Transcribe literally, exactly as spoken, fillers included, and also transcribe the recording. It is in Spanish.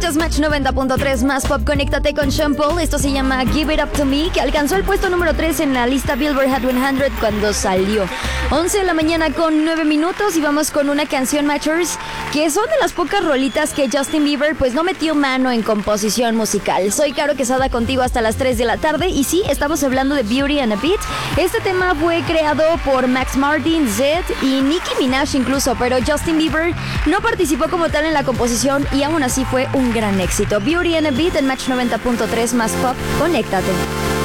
Escuchas Match noventa punto tres más pop. Conéctate con Sean Paul. Esto se llama Give It Up To Me, que alcanzó el puesto número tres en la lista Billboard Hot cien cuando salió. once de la mañana con nueve minutos y vamos con una canción, Matchers, que son de las pocas rolitas que Justin Bieber pues no metió mano en composición musical. Soy Caro Quesada contigo hasta las tres de la tarde y sí, estamos hablando de Beauty and a Beat. Este tema fue creado por Max Martin, Zedd y Nicki Minaj incluso, pero Justin Bieber no participó como tal en la composición y aún así fue un gran éxito. Beauty and a Beat en Match noventa punto tres más pop. Conéctate.